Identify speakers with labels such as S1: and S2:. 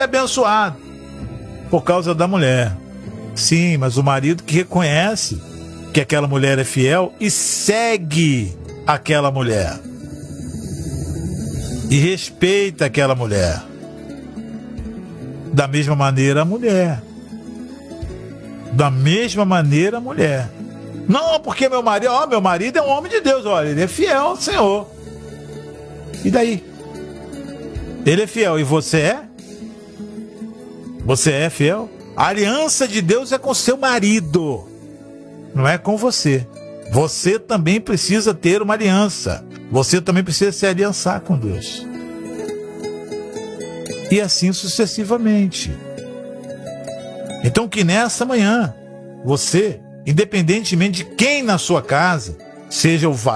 S1: abençoado por causa da mulher. Sim, mas o marido que reconhece que aquela mulher é fiel e segue aquela mulher. E respeita aquela mulher. Da mesma maneira a mulher. Da mesma maneira a mulher. Não, porque meu marido é um homem de Deus, olha, ele é fiel ao Senhor. E daí? Ele é fiel e você é? Você é fiel? A aliança de Deus é com seu marido, não é com você. Você também precisa ter uma aliança. Você também precisa se aliançar com Deus. E assim sucessivamente. Então que nessa manhã, você, independentemente de quem na sua casa, seja o